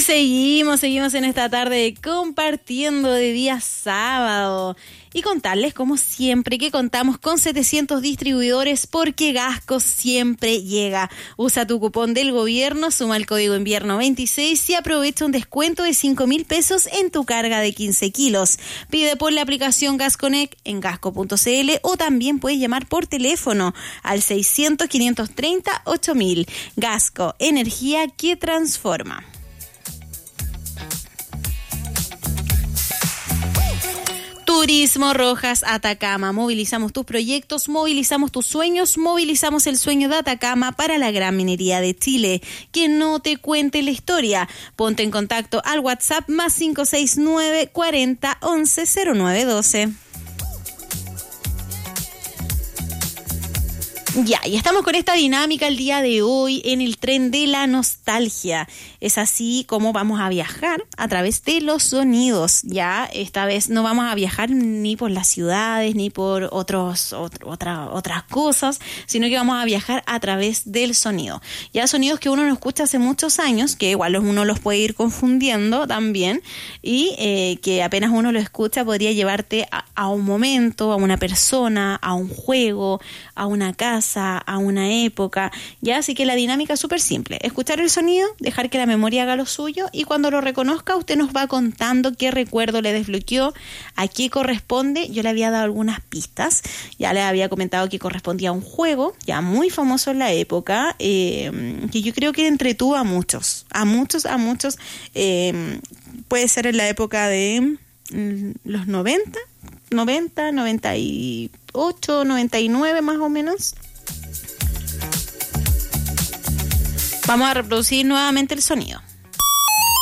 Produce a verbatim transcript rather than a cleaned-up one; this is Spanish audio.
seguimos, seguimos en esta tarde compartiendo de día sábado. Y contarles, como siempre, que contamos con setecientos distribuidores porque Gasco siempre llega. Usa tu cupón del gobierno, suma el código invierno veintiséis y aprovecha un descuento de cinco mil pesos en tu carga de quince kilos. Pide por la aplicación GasConnect en gasco punto c l o también puedes llamar por teléfono al seiscientos, quinientos treinta, ocho mil. Gasco, energía que transforma. Turismo Rojas Atacama. Movilizamos tus proyectos, movilizamos tus sueños, movilizamos el sueño de Atacama para la gran minería de Chile. Que no te cuente la historia. Ponte en contacto al WhatsApp más cinco seis nueve, cuarenta, once, cero nueve doce. Ya, y estamos con esta dinámica el día de hoy en el tren de la nostalgia. Es así como vamos a viajar a través de los sonidos. Ya, esta vez no vamos a viajar ni por las ciudades ni por otros otro, otra, otras cosas, sino que vamos a viajar a través del sonido. Ya, sonidos que uno no escucha hace muchos años, que igual uno los puede ir confundiendo también, y eh, que apenas uno lo escucha podría llevarte a, a un momento, a una persona, a un juego, a una casa, a una época, ya, así que la dinámica es súper simple: escuchar el sonido, dejar que la memoria haga lo suyo, y cuando lo reconozca usted nos va contando qué recuerdo le desbloqueó, a qué corresponde. Yo le había dado algunas pistas, ya le había comentado que correspondía a un juego ya muy famoso en la época, eh, que yo creo que entretuvo a muchos, a muchos, a muchos, eh, puede ser en la época de mm, los noventa, noventa, noventa y ocho, noventa y nueve más o menos. Vamos a reproducir nuevamente el sonido.